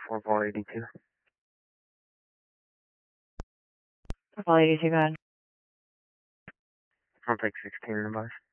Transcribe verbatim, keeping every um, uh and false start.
four ball eighty-two. Ball eighty-two, go ahead. I'll take sixteen in the bus.